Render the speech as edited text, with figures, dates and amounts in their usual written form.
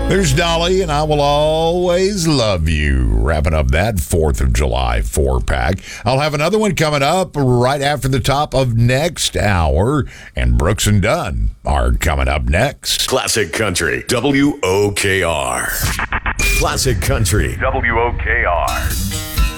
There's Dolly, and I will always love you. Wrapping up that 4th of July 4-pack. I'll have another one coming up right after the top of next hour, and Brooks and Dunn are coming up next. Classic Country, WOKR. Classic Country, WOKR.